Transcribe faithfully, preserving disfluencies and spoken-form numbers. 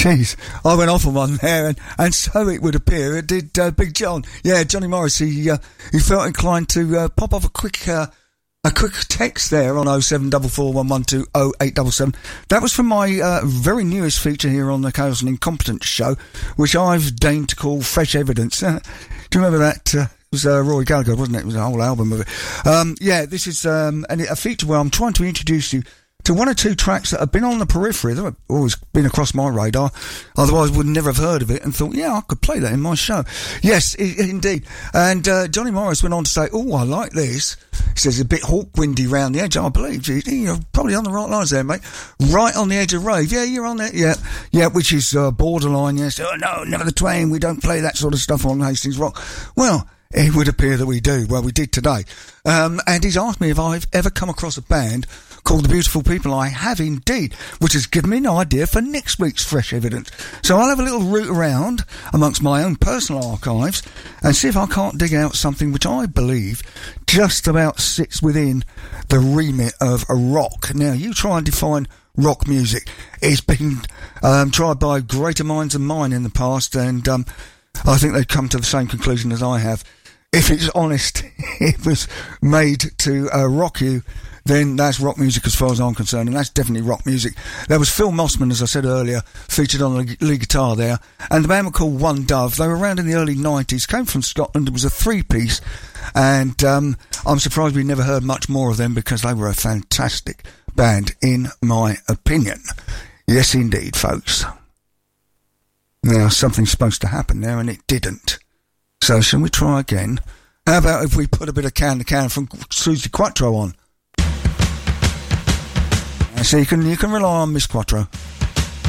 Jeez, I went off on one there, and, and so it would appear it did uh, Big John. Yeah, Johnny Morris, he, uh, he felt inclined to uh, pop off a quick uh, a quick text there on oh seven four four one one two oh eight seven seven. That was from my uh, very newest feature here on the Chaos and Incompetence show, which I've deigned to call Fresh Evidence. Uh, do you remember that? Uh, it was uh, Rory Gallagher, wasn't it? It was a whole album of it. Um, yeah, this is um, a feature where I'm trying to introduce you to one or two tracks that have been on the periphery, that have always been across my radar, otherwise would never have heard of it, and thought, yeah, I could play that in my show. Yes, I- indeed. And uh, Johnny Morris went on to say, oh, I like this. He says, a bit hawk-windy round the edge, I believe. You're probably on the right lines there, mate. Right on the edge of rave. Yeah, you're on there. Yeah, yeah, which is uh, borderline, yes. Oh, no, never the twain. We don't play that sort of stuff on Hastings Rock. Well, it would appear that we do. Well, we did today. Um, and he's asked me if I've ever come across a band called The Beautiful People. I have indeed, which has given me an idea for next week's Fresh Evidence. So I'll have a little route around amongst my own personal archives and see if I can't dig out something which I believe just about sits within the remit of a rock. Now, you try and define rock music. It's been um, tried by greater minds than mine in the past, and um, I think they've come to the same conclusion as I have. If it's honest, it was made to uh, rock you, then that's rock music as far as I'm concerned, and that's definitely rock music. There was Phil Mossman, as I said earlier, featured on the lead guitar there, and the band were called One Dove. They were around in the early nineties, came from Scotland. It was a three-piece, and um, I'm surprised we never heard much more of them because they were a fantastic band, in my opinion. Yes, indeed, folks. Now, something's supposed to happen there, and it didn't. So, shall we try again? How about if we put a bit of Can to Can from Suzi Quattro on? So you can you can rely on Miss Quattro.